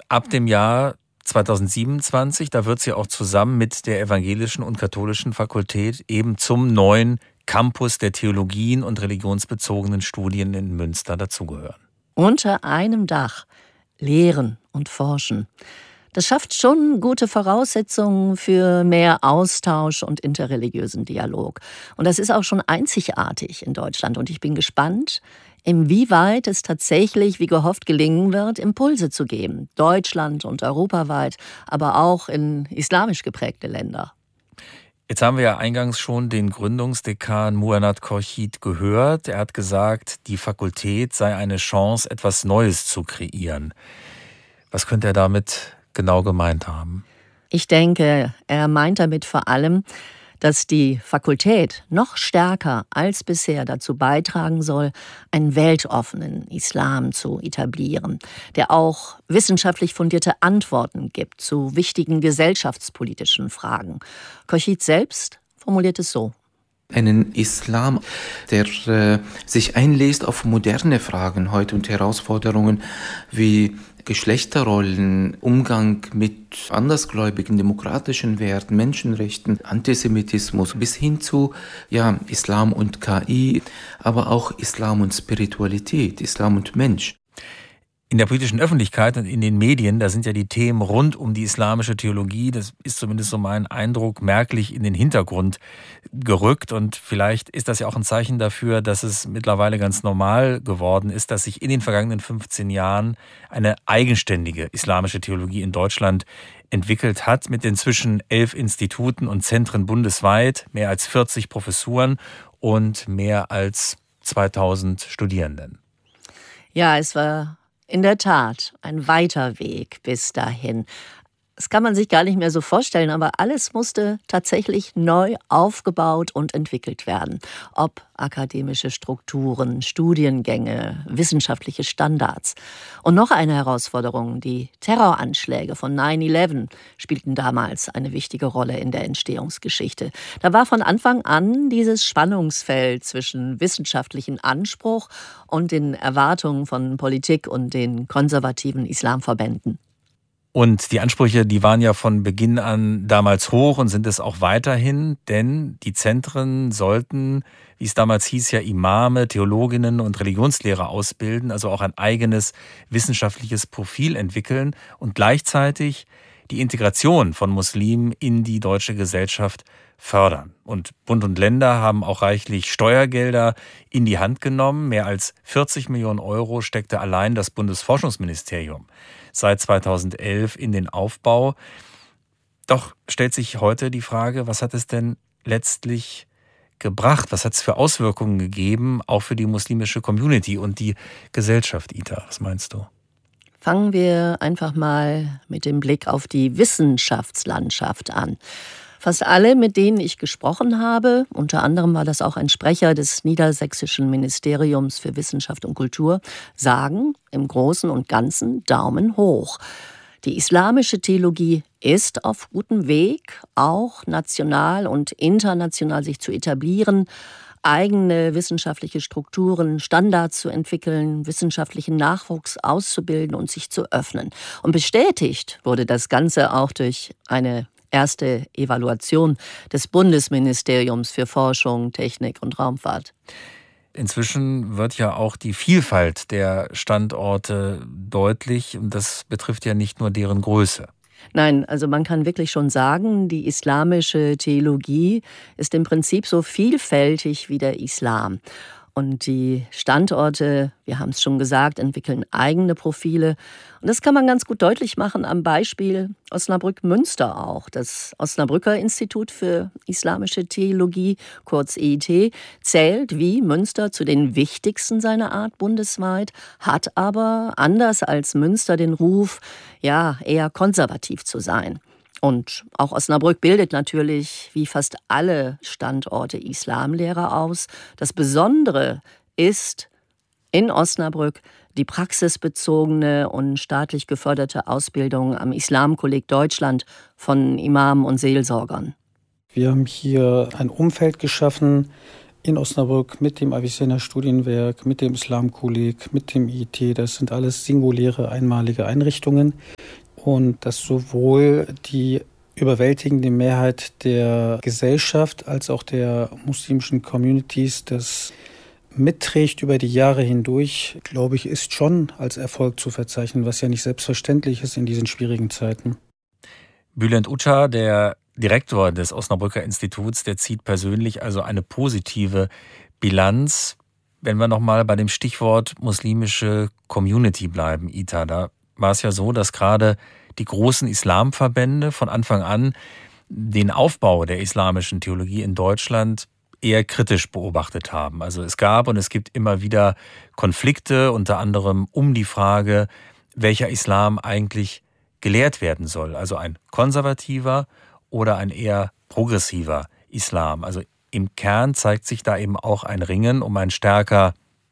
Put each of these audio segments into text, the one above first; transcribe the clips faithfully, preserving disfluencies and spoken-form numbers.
ab dem Jahr zweitausendsiebenundzwanzig, da wird sie auch zusammen mit der evangelischen und katholischen Fakultät eben zum neuen Campus der Theologien und religionsbezogenen Studien in Münster dazugehören. Unter einem Dach lehren und forschen. Das schafft schon gute Voraussetzungen für mehr Austausch und interreligiösen Dialog. Und das ist auch schon einzigartig in Deutschland. Und ich bin gespannt, inwieweit es tatsächlich, wie gehofft, gelingen wird, Impulse zu geben. Deutschland und europaweit, aber auch in islamisch geprägte Länder. Jetzt haben wir ja eingangs schon den Gründungsdekan Muhannad Khorshid gehört. Er hat gesagt, die Fakultät sei eine Chance, etwas Neues zu kreieren. Was könnte er damit genau gemeint haben? Ich denke, er meint damit vor allem, dass die Fakultät noch stärker als bisher dazu beitragen soll, einen weltoffenen Islam zu etablieren, der auch wissenschaftlich fundierte Antworten gibt zu wichtigen gesellschaftspolitischen Fragen. Khorshid selbst formuliert es so: Einen Islam, der äh, sich einlässt auf moderne Fragen heute und Herausforderungen wie Geschlechterrollen, Umgang mit andersgläubigen, demokratischen Werten, Menschenrechten, Antisemitismus bis hin zu ja, Islam und K I, aber auch Islam und Spiritualität, Islam und Mensch. In der politischen Öffentlichkeit und in den Medien, da sind ja die Themen rund um die islamische Theologie, das ist zumindest so mein Eindruck, merklich in den Hintergrund gerückt. Und vielleicht ist das ja auch ein Zeichen dafür, dass es mittlerweile ganz normal geworden ist, dass sich in den vergangenen fünfzehn Jahren eine eigenständige islamische Theologie in Deutschland entwickelt hat, mit inzwischen elf Instituten und Zentren bundesweit, mehr als vierzig Professuren und mehr als zweitausend Studierenden. Ja, es war in der Tat ein weiter Weg bis dahin. Das kann man sich gar nicht mehr so vorstellen, aber alles musste tatsächlich neu aufgebaut und entwickelt werden. Ob akademische Strukturen, Studiengänge, wissenschaftliche Standards. Und noch eine Herausforderung, die Terroranschläge von neun elf spielten damals eine wichtige Rolle in der Entstehungsgeschichte. Da war von Anfang an dieses Spannungsfeld zwischen wissenschaftlichem Anspruch und den Erwartungen von Politik und den konservativen Islamverbänden. Und die Ansprüche, die waren ja von Beginn an damals hoch und sind es auch weiterhin, denn die Zentren sollten, wie es damals hieß, ja Imame, Theologinnen und Religionslehrer ausbilden, also auch ein eigenes wissenschaftliches Profil entwickeln und gleichzeitig die Integration von Muslimen in die deutsche Gesellschaft fördern. Und Bund und Länder haben auch reichlich Steuergelder in die Hand genommen. Mehr als vierzig Millionen Euro steckte allein das Bundesforschungsministerium seit zweitausendelf in den Aufbau. Doch stellt sich heute die Frage, was hat es denn letztlich gebracht? Was hat es für Auswirkungen gegeben, auch für die muslimische Community und die Gesellschaft, Ita? Was meinst du? Fangen wir einfach mal mit dem Blick auf die Wissenschaftslandschaft an. Fast alle, mit denen ich gesprochen habe, unter anderem war das auch ein Sprecher des Niedersächsischen Ministeriums für Wissenschaft und Kultur, sagen im Großen und Ganzen Daumen hoch. Die islamische Theologie ist auf gutem Weg, auch national und international sich zu etablieren, eigene wissenschaftliche Strukturen, Standards zu entwickeln, wissenschaftlichen Nachwuchs auszubilden und sich zu öffnen. Und bestätigt wurde das Ganze auch durch eine erste Evaluation des Bundesministeriums für Forschung, Technik und Raumfahrt. Inzwischen wird ja auch die Vielfalt der Standorte deutlich und das betrifft ja nicht nur deren Größe. Nein, also man kann wirklich schon sagen, die islamische Theologie ist im Prinzip so vielfältig wie der Islam. Und die Standorte, wir haben es schon gesagt, entwickeln eigene Profile. Und das kann man ganz gut deutlich machen am Beispiel Osnabrück-Münster auch. Das Osnabrücker Institut für Islamische Theologie, kurz E I T, zählt wie Münster zu den wichtigsten seiner Art bundesweit, hat aber anders als Münster den Ruf, ja, eher konservativ zu sein. Und auch Osnabrück bildet natürlich wie fast alle Standorte Islamlehrer aus. Das Besondere ist in Osnabrück die praxisbezogene und staatlich geförderte Ausbildung am Islamkolleg Deutschland von Imamen und Seelsorgern. Wir haben hier ein Umfeld geschaffen, in Osnabrück mit dem Avicenna Studienwerk, mit dem Islamkolleg, mit dem I I T. Das sind alles singuläre, einmalige Einrichtungen. Und dass sowohl die überwältigende Mehrheit der Gesellschaft als auch der muslimischen Communities das mitträgt über die Jahre hindurch, glaube ich, ist schon als Erfolg zu verzeichnen, was ja nicht selbstverständlich ist in diesen schwierigen Zeiten. Bülent Uçar, der Direktor des Osnabrücker Instituts, der zieht persönlich also eine positive Bilanz. Wenn wir nochmal bei dem Stichwort muslimische Community bleiben, Ita, da war es ja so, dass gerade die großen Islamverbände von Anfang an den Aufbau der islamischen Theologie in Deutschland eher kritisch beobachtet haben. Also es gab und es gibt immer wieder Konflikte, unter anderem um die Frage, welcher Islam eigentlich gelehrt werden soll. Also ein konservativer oder ein eher progressiver Islam. Also im Kern zeigt sich da eben auch ein Ringen um ein stärker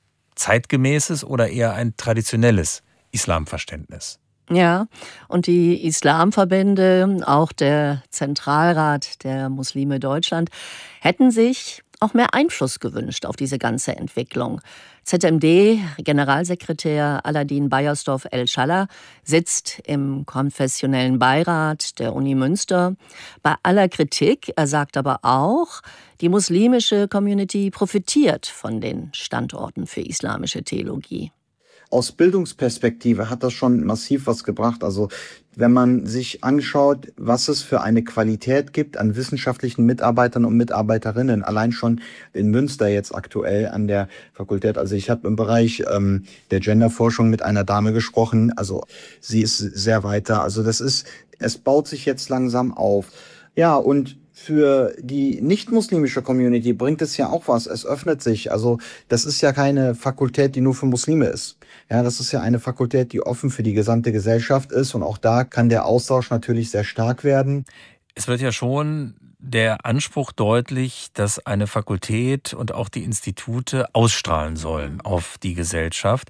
zeitgemäßes oder eher ein traditionelles Islamverständnis. Ja, und die Islamverbände, auch der Zentralrat der Muslime Deutschland, hätten sich auch mehr Einfluss gewünscht auf diese ganze Entwicklung. Z M D-Generalsekretär Aladin Beiersdorf El-Schallah sitzt im konfessionellen Beirat der Uni Münster. Bei aller Kritik, er sagt aber auch, die muslimische Community profitiert von den Standorten für islamische Theologie. Aus Bildungsperspektive hat das schon massiv was gebracht. Also wenn man sich anschaut, was es für eine Qualität gibt an wissenschaftlichen Mitarbeitern und Mitarbeiterinnen, allein schon in Münster jetzt aktuell an der Fakultät. Also ich habe im Bereich ähm, der Genderforschung mit einer Dame gesprochen. Also sie ist sehr weiter. Also das ist, es baut sich jetzt langsam auf. Ja, und für die nicht-muslimische Community bringt es ja auch was. Es öffnet sich. Also das ist ja keine Fakultät, die nur für Muslime ist. Ja, das ist ja eine Fakultät, die offen für die gesamte Gesellschaft ist. Und auch da kann der Austausch natürlich sehr stark werden. Es wird ja schon der Anspruch deutlich, dass eine Fakultät und auch die Institute ausstrahlen sollen auf die Gesellschaft.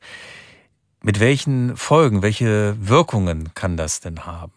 Mit welchen Folgen, welche Wirkungen kann das denn haben?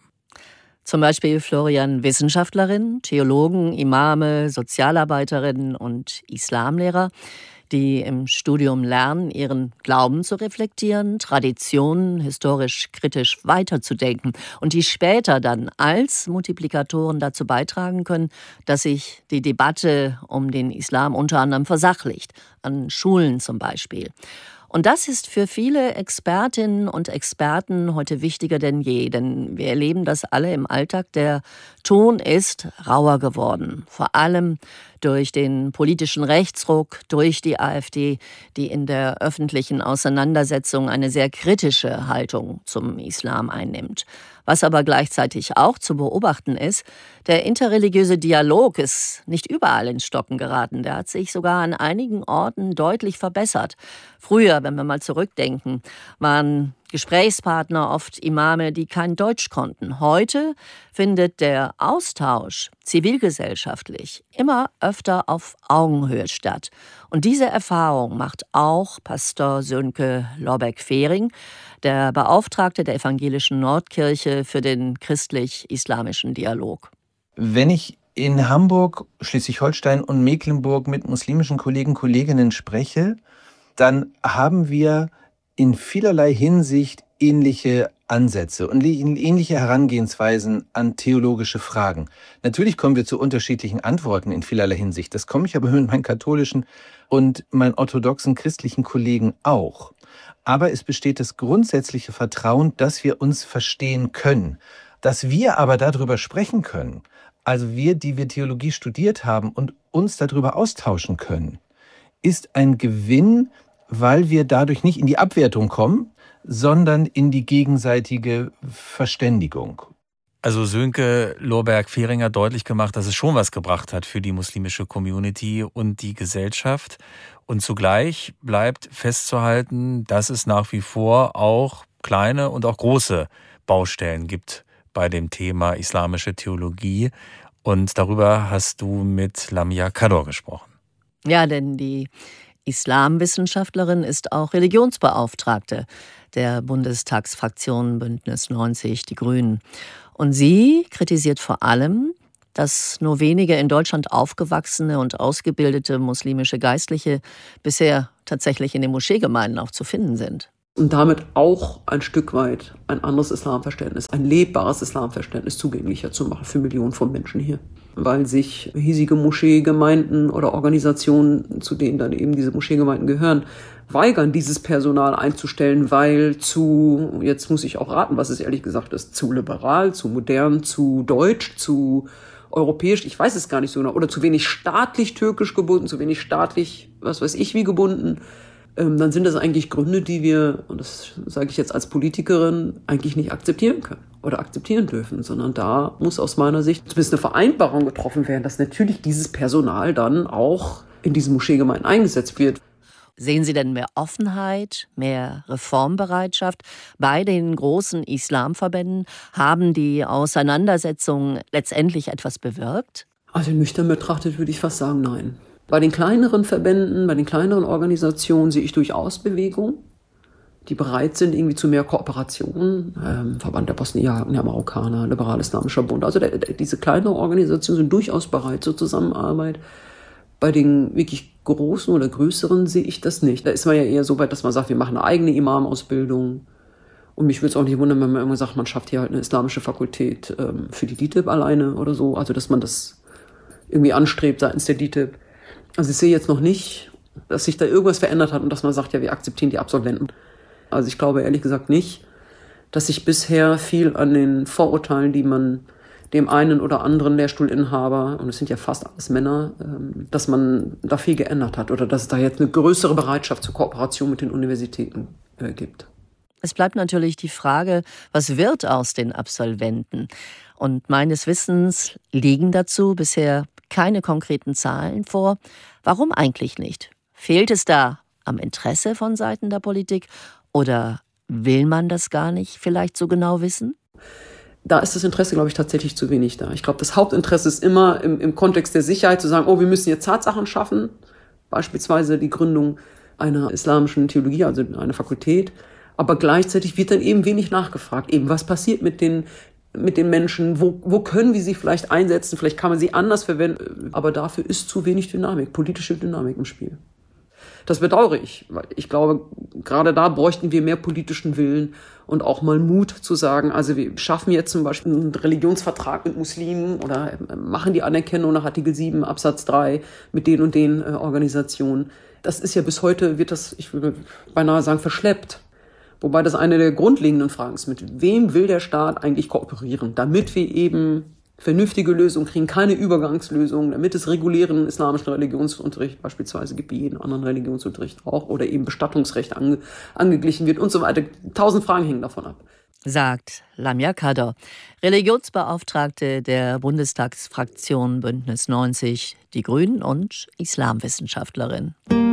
Zum Beispiel Florian Wissenschaftlerinnen, Theologen, Imame, Sozialarbeiterinnen und Islamlehrer, die im Studium lernen, ihren Glauben zu reflektieren, Traditionen historisch kritisch weiterzudenken und die später dann als Multiplikatoren dazu beitragen können, dass sich die Debatte um den Islam unter anderem versachlicht, an Schulen zum Beispiel. Und das ist für viele Expertinnen und Experten heute wichtiger denn je, denn wir erleben das alle im Alltag. Der Ton ist rauer geworden, vor allem durch den politischen Rechtsruck, durch die AfD, die in der öffentlichen Auseinandersetzung eine sehr kritische Haltung zum Islam einnimmt. Was aber gleichzeitig auch zu beobachten ist, der interreligiöse Dialog ist nicht überall ins Stocken geraten. Der hat sich sogar an einigen Orten deutlich verbessert. Früher, wenn wir mal zurückdenken, waren Gesprächspartner oft Imame, die kein Deutsch konnten. Heute findet der Austausch zivilgesellschaftlich immer öfter auf Augenhöhe statt. Und diese Erfahrung macht auch Pastor Sönke Lorbeck-Fehring, der Beauftragte der Evangelischen Nordkirche für den christlich-islamischen Dialog. Wenn ich in Hamburg, Schleswig-Holstein und Mecklenburg mit muslimischen Kollegen, Kolleginnen spreche, dann haben wir in vielerlei Hinsicht ähnliche Ansätze und ähnliche Herangehensweisen an theologische Fragen. Natürlich kommen wir zu unterschiedlichen Antworten in vielerlei Hinsicht. Das komme ich aber mit meinen katholischen und meinen orthodoxen christlichen Kollegen auch. Aber es besteht das grundsätzliche Vertrauen, dass wir uns verstehen können. Dass wir aber darüber sprechen können, also wir, die wir Theologie studiert haben und uns darüber austauschen können, ist ein Gewinn, weil wir dadurch nicht in die Abwertung kommen, sondern in die gegenseitige Verständigung. Also Sönke Lorbeck-Fehring hat deutlich gemacht, dass es schon was gebracht hat für die muslimische Community und die Gesellschaft. Und zugleich bleibt festzuhalten, dass es nach wie vor auch kleine und auch große Baustellen gibt bei dem Thema islamische Theologie. Und darüber hast du mit Lamia Kador gesprochen. Ja, denn die Islamwissenschaftlerin ist auch Religionsbeauftragte der Bundestagsfraktion Bündnis neunzig Die Grünen. Und sie kritisiert vor allem, dass nur wenige in Deutschland aufgewachsene und ausgebildete muslimische Geistliche bisher tatsächlich in den Moscheegemeinden auch zu finden sind. Und damit auch ein Stück weit ein anderes Islamverständnis, ein lebbares Islamverständnis zugänglicher zu machen für Millionen von Menschen hier. Weil sich hiesige Moscheegemeinden oder Organisationen, zu denen dann eben diese Moscheegemeinden gehören, weigern, dieses Personal einzustellen, weil zu, jetzt muss ich auch raten, was es ehrlich gesagt ist, zu liberal, zu modern, zu deutsch, zu europäisch, ich weiß es gar nicht so genau, oder zu wenig staatlich türkisch gebunden, zu wenig staatlich, was weiß ich, wie gebunden. Ähm, dann sind das eigentlich Gründe, die wir, und das sage ich jetzt als Politikerin, eigentlich nicht akzeptieren können oder akzeptieren dürfen, sondern da muss aus meiner Sicht zumindest eine Vereinbarung getroffen werden, dass natürlich dieses Personal dann auch in diesen Moscheegemeinden eingesetzt wird. Sehen Sie denn mehr Offenheit, mehr Reformbereitschaft bei den großen Islamverbänden? Haben die Auseinandersetzungen letztendlich etwas bewirkt? Also nüchtern betrachtet würde ich fast sagen, nein. Bei den kleineren Verbänden, bei den kleineren Organisationen sehe ich durchaus Bewegung, die bereit sind irgendwie zu mehr Kooperation. Ähm, Verband der Bosniaken, der Marokkaner, Liberal-Islamischer Bund. Also der, der, diese kleineren Organisationen sind durchaus bereit zur Zusammenarbeit. Bei den wirklich großen oder größeren sehe ich das nicht. Da ist man ja eher so weit, dass man sagt, wir machen eine eigene Imam-Ausbildung. Und mich würde es auch nicht wundern, wenn man irgendwann sagt, man schafft hier halt eine islamische Fakultät ähm, für die D I T I B alleine oder so. Also dass man das irgendwie anstrebt seitens der D I T I B. Also ich sehe jetzt noch nicht, dass sich da irgendwas verändert hat und dass man sagt, ja, wir akzeptieren die Absolventen. Also ich glaube ehrlich gesagt nicht, dass sich bisher viel an den Vorurteilen, die man dem einen oder anderen Lehrstuhlinhaber, und es sind ja fast alles Männer, dass man da viel geändert hat oder dass es da jetzt eine größere Bereitschaft zur Kooperation mit den Universitäten gibt. Es bleibt natürlich die Frage, was wird aus den Absolventen? Und meines Wissens liegen dazu bisher keine konkreten Zahlen vor. Warum eigentlich nicht? Fehlt es da am Interesse von Seiten der Politik oder will man das gar nicht vielleicht so genau wissen? Da ist das Interesse, glaube ich, tatsächlich zu wenig da. Ich glaube, das Hauptinteresse ist immer im, im Kontext der Sicherheit zu sagen, oh, wir müssen jetzt Tatsachen schaffen, beispielsweise die Gründung einer islamischen Theologie, also einer Fakultät. Aber gleichzeitig wird dann eben wenig nachgefragt. Eben, was passiert mit den, mit den Menschen? Wo, wo können wir sie vielleicht einsetzen? Vielleicht kann man sie anders verwenden. Aber dafür ist zu wenig Dynamik, politische Dynamik im Spiel. Das bedauere ich, weil ich glaube, gerade da bräuchten wir mehr politischen Willen und auch mal Mut zu sagen, also wir schaffen jetzt zum Beispiel einen Religionsvertrag mit Muslimen oder machen die Anerkennung nach Artikel sieben Absatz drei mit den und den äh, Organisationen. Das ist ja bis heute, wird das, ich würde beinahe sagen, verschleppt. Wobei das eine der grundlegenden Fragen ist, mit wem will der Staat eigentlich kooperieren, damit wir eben vernünftige Lösungen kriegen, keine Übergangslösungen, damit es regulären islamischen Religionsunterricht beispielsweise gibt, wie jeden anderen Religionsunterricht auch, oder eben Bestattungsrecht ange, angeglichen wird und so weiter. Tausend Fragen hängen davon ab. Sagt Lamia Kadr, Religionsbeauftragte der Bundestagsfraktion Bündnis neunzig, die Grünen und Islamwissenschaftlerin.